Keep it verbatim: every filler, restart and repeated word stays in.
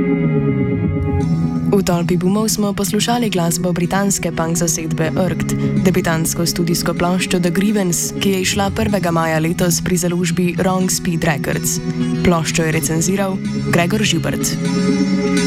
V tolpi bumov smo poslušali glasbo britanske punk zasedbe Urkt, debitantsko studijsko ploščo The Grievance, ki je izšla prvega maja letos pri založbi Wrong Speed Records. Ploščo je recenziral Gregor Žibert.